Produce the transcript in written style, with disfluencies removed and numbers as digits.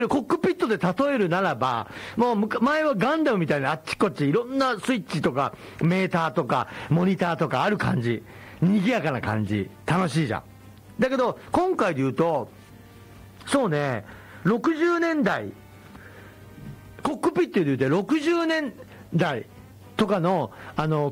コックピットで例えるならば、もう前はガンダムみたいなあっちこっちいろんなスイッチとかメーターとかモニターとかある感じ、賑やかな感じ、楽しいじゃん。だけど今回で言うと、そうね、60年代コックピットで言うと60年代とかの